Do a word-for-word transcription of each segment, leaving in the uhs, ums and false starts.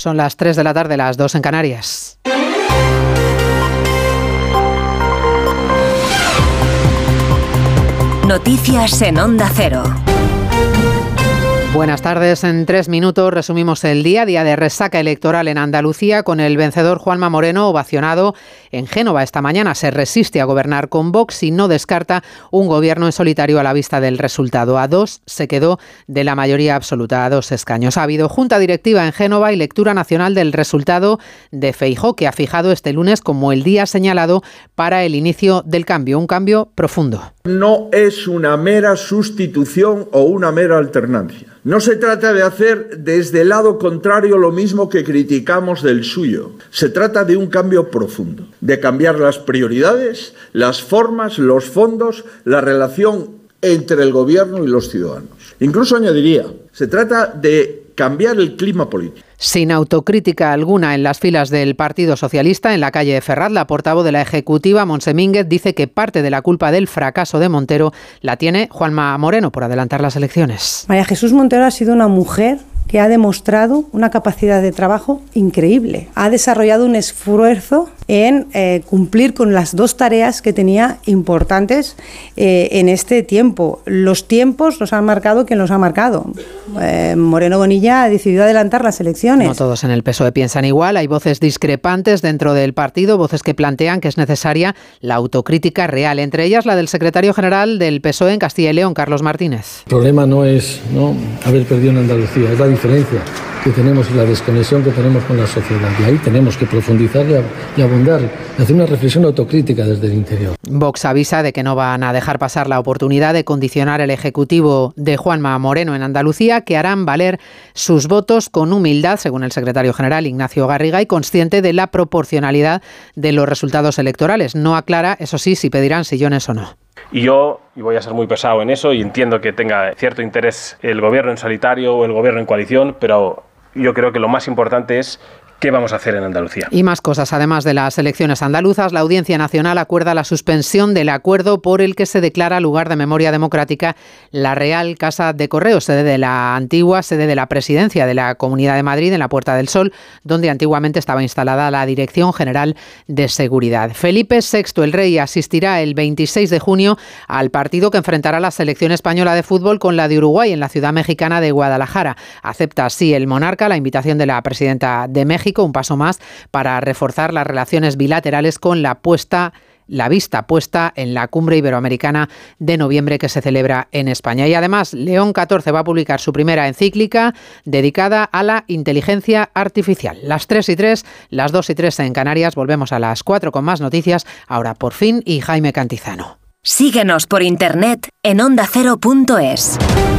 Son las tres de la tarde, las dos en Canarias. Noticias en Onda Cero. Buenas tardes. En tres minutos resumimos el día, día de resaca electoral en Andalucía, con el vencedor Juanma Moreno ovacionado en Génova esta mañana. Se resiste a gobernar con Vox y no descarta un gobierno en solitario a la vista del resultado. A dos se quedó de la mayoría absoluta, a dos escaños. Ha habido junta directiva en Génova y lectura nacional del resultado de Feijóo, que ha fijado este lunes como el día señalado para el inicio del cambio, un cambio profundo. No es una mera sustitución o una mera alternancia. No se trata de hacer desde el lado contrario lo mismo que criticamos del suyo. Se trata de un cambio profundo, de cambiar las prioridades, las formas, los fondos, la relación entre el gobierno y los ciudadanos. Incluso añadiría, se trata de cambiar el clima político. Sin autocrítica alguna en las filas del Partido Socialista, en la calle de Ferraz, la portavoz de la Ejecutiva, Montse Mínguez, dice que parte de la culpa del fracaso de Montero la tiene Juanma Moreno por adelantar las elecciones. María Jesús Montero ha sido una mujer que ha demostrado una capacidad de trabajo increíble. Ha desarrollado un esfuerzo en eh, cumplir con las dos tareas que tenía importantes eh, en este tiempo. Los tiempos los han marcado quien los ha marcado. Eh, Moreno Bonilla ha decidido adelantar las elecciones. No todos en el P S O E piensan igual. Hay voces discrepantes dentro del partido, voces que plantean que es necesaria la autocrítica real. Entre ellas la del secretario general del P S O E en Castilla y León, Carlos Martínez. El problema no es no haber perdido en Andalucía, es la diferencia que tenemos y la desconexión que tenemos con la sociedad. Y ahí tenemos que profundizar y abundar, y hacer una reflexión autocrítica desde el interior. Vox avisa de que no van a dejar pasar la oportunidad de condicionar el ejecutivo de Juanma Moreno en Andalucía, que harán valer sus votos con humildad, según el secretario general Ignacio Garriga, y consciente de la proporcionalidad de los resultados electorales. No aclara, eso sí, si pedirán sillones o no. Y yo, y voy a ser muy pesado en eso, y entiendo que tenga cierto interés el gobierno en solitario o el gobierno en coalición, pero yo creo que lo más importante es ¿qué vamos a hacer en Andalucía? Y más cosas. Además de las elecciones andaluzas, la Audiencia Nacional acuerda la suspensión del acuerdo por el que se declara lugar de memoria democrática la Real Casa de Correos, sede de la antigua sede de la Presidencia de la Comunidad de Madrid, en la Puerta del Sol, donde antiguamente estaba instalada la Dirección General de Seguridad. Felipe sexto, el rey, asistirá el veintiséis de junio al partido que enfrentará la selección española de fútbol con la de Uruguay en la ciudad mexicana de Guadalajara. Acepta así el monarca la invitación de la presidenta de México, un paso más para reforzar las relaciones bilaterales con la puesta la vista puesta en la cumbre iberoamericana de noviembre que se celebra en España. Y además, León catorce va a publicar su primera encíclica dedicada a la inteligencia artificial. Las tres y tres, las dos y tres en Canarias. Volvemos a las cuatro con más noticias. Ahora por fin y Jaime Cantizano. Síguenos por internet en onda cero punto es.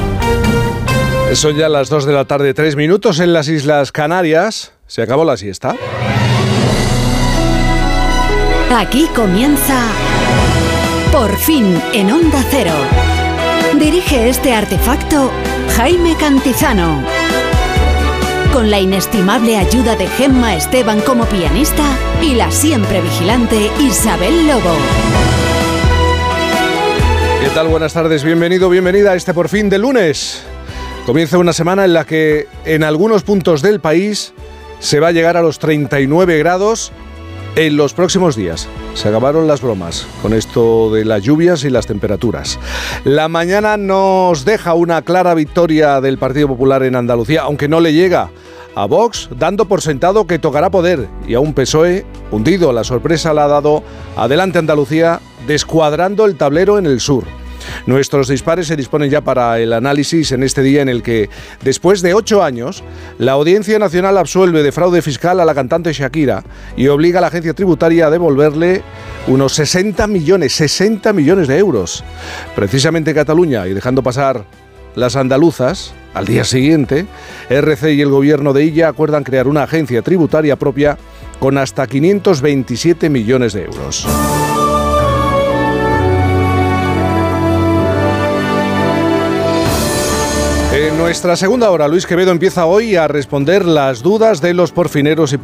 Son ya las dos de la tarde, tres minutos en las Islas Canarias. Se acabó la siesta. Aquí comienza Por fin en Onda Cero. Dirige este artefacto Jaime Cantizano. Con la inestimable ayuda de Gemma Esteban como pianista y la siempre vigilante Isabel Lobo. ¿Qué tal? Buenas tardes, bienvenido, bienvenida a este Por fin de lunes. Comienza una semana en la que en algunos puntos del país se va a llegar a los treinta y nueve grados en los próximos días. Se acabaron las bromas con esto de las lluvias y las temperaturas. La mañana nos deja una clara victoria del Partido Popular en Andalucía, aunque no le llega a Vox, dando por sentado que tocará poder, y a un P S O E hundido. La sorpresa la ha dado Adelante Andalucía, descuadrando el tablero en el sur. Nuestros dispares se disponen ya para el análisis en este día en el que, después de ocho años, la Audiencia Nacional absuelve de fraude fiscal a la cantante Shakira y obliga a la agencia tributaria a devolverle unos sesenta millones, sesenta millones de euros. Precisamente en Cataluña, y dejando pasar las andaluzas, al día siguiente, R C y el gobierno de Illa acuerdan crear una agencia tributaria propia con hasta quinientos veintisiete millones de euros. En nuestra segunda hora, Luis Quevedo empieza hoy a responder las dudas de los porfineros y